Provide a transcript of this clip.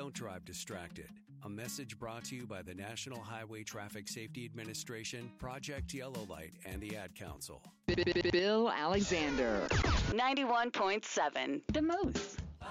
don't drive distracted. A message brought to you by the National Highway Traffic Safety Administration, Project Yellow Light, and the Ad Council. Bill Alexander. 91.7 The Moose.